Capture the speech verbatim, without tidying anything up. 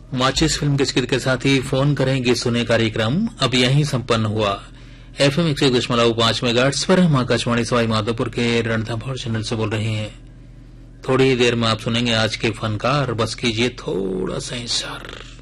माचिस फिल्म के गीत के साथ ही फोन करेंगे सुने कार्यक्रम अब यहीं संपन्न हुआ। एफएम एक सौ दशमलव पांच मेगाहर्ट्ज पर हम आकाशवाणी सवाई माधोपुर के रणथंभौर चैनल से बोल रहे हैं। थोड़ी ही देर में आप सुनेंगे आज के फनकार। बस कीजिए थोड़ा सा इंतजार।